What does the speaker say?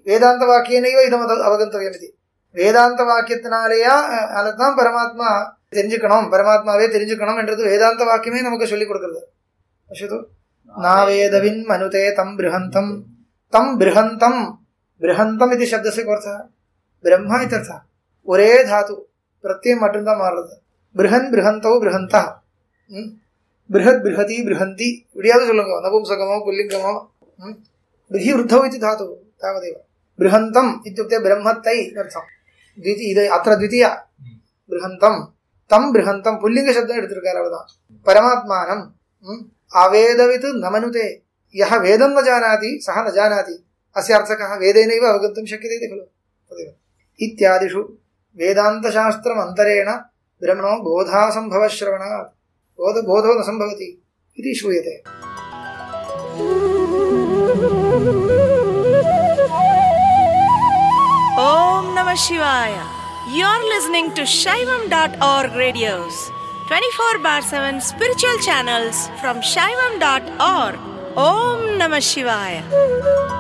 வேதாந்த வாக்கியனைவ இதம் அவகந்தவியம் இது. வேதாந்த வாக்கியத்தினாலேயா அதைத்தான் பரமாத்மா தெரிஞ்சுக்கணும், பரமாத்மாவே தெரிஞ்சுக்கணும் என்றது வேதாந்த வாக்கியமே நமக்கு சொல்லிக் கொடுக்கிறது. பஷ்யது நாவேதவின் மனுதே தம் பிருஹந்தம் தம் பிருஹந்தம் பிருஹந்தம் இது சப்தस्य को अर्थ ब्रह्मा इत्यर्थ. ஒரே தாத்து பிரத்யம் மட்டும்தான் மாறுறது. பிருஹன் பிருஹந்தோ பிருஹந்தா, பிருஹத் பிருஹதி பிருஹந்தி இப்படியாவது சொல்லுங்க. நபும்சகமோ புல்லிங்கமோ பிருஹி விருத்தோ இது தாத்து தாவதேவ. பிருஹந்தம் இत्युक्ते ब्रह्मत्तै अर्थம். இது அത്ര द्वितीया பிருஹந்தம் தம் பிருஹந்தம் புல்லிங்க சப்தம் எடுத்திருக்காரு. அவ்வளவுதான். பரமாத்மானம் அவேதவித் நமனுதே யஹ வேதம் ந ஜானாதி சஹ ந ஜானாதி அஸ்ய அர்த்தகः வேदेनैव अवगन्तुं शक्यते इति खलु. तदेव इत्यादिषु वेदान्तशास्त्रम् अन्तरेण ब्रह्मणो बोधासम्भवश्रवणात् बोधो न सम्भवति इति श्रूयते. Om Namah Shivaya. You're listening to Shaivam.org radios, 24/7 spiritual channels from Shaivam.org. Om Namah Shivaya.